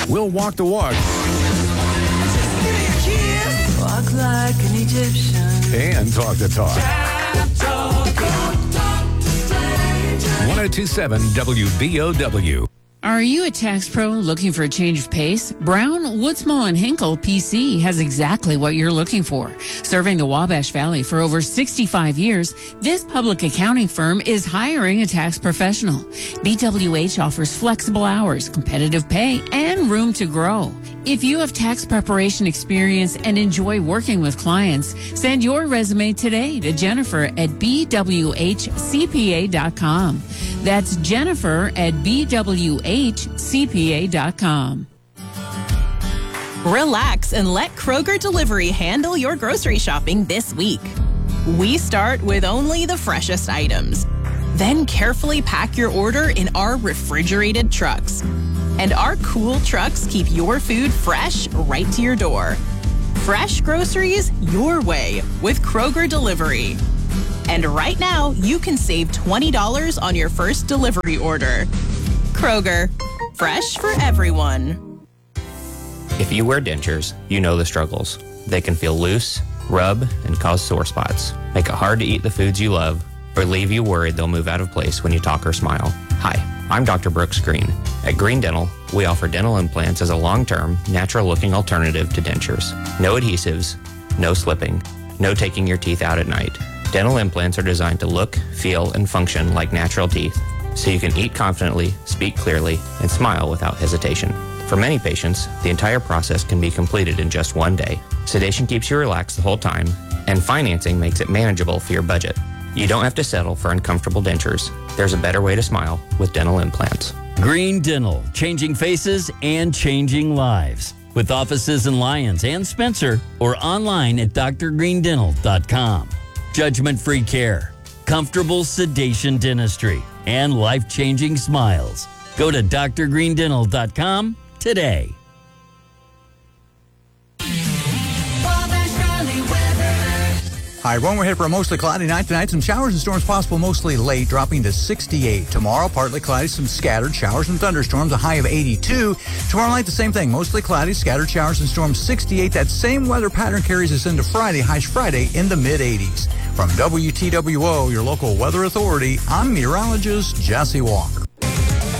We'll walk the walk. Walk like an Egyptian. And talk the talk. 1027 WBOW. Are you a tax pro looking for a change of pace? Brown, Woodsmall, and Hinkle PC has exactly what you're looking for. Serving the Wabash Valley for over 65 years, this public accounting firm is hiring a tax professional. BWH offers flexible hours, competitive pay, and room to grow. If you have tax preparation experience and enjoy working with clients, send your resume today to Jennifer at bwhcpa.com. That's Jennifer at bwhcpa.com. Relax and let Kroger Delivery handle your grocery shopping this week. We start with only the freshest items. Then carefully pack your order in our refrigerated trucks. And our cool trucks keep your food fresh right to your door. Fresh groceries your way with Kroger Delivery. And right now, you can save $20 on your first delivery order. Kroger, fresh for everyone. If you wear dentures, you know the struggles. They can feel loose, rub, and cause sore spots, make it hard to eat the foods you love, or leave you worried they'll move out of place when you talk or smile. Hi, I'm Dr. Brooks Green. At Green Dental, we offer dental implants as a long-term, natural-looking alternative to dentures. No adhesives, no slipping, no taking your teeth out at night. Dental implants are designed to look, feel, and function like natural teeth, so you can eat confidently, speak clearly, and smile without hesitation. For many patients, the entire process can be completed in just one day. Sedation keeps you relaxed the whole time, and financing makes it manageable for your budget. You don't have to settle for uncomfortable dentures. There's a better way to smile with dental implants. Green Dental, changing faces and changing lives. With offices in Lyons and Spencer, or online at drgreendental.com. Judgment-free care, comfortable sedation dentistry, and life-changing smiles. Go to drgreendental.com today. Hi, everyone. We're headed for a mostly cloudy night tonight. Some showers and storms possible mostly late, dropping to 68. Tomorrow, partly cloudy, some scattered showers and thunderstorms, a high of 82. Tomorrow night, the same thing. Mostly cloudy, scattered showers and storms, 68. That same weather pattern carries us into Friday, highs Friday in the mid-80s. From WTWO, your local weather authority, I'm meteorologist Jesse Walker.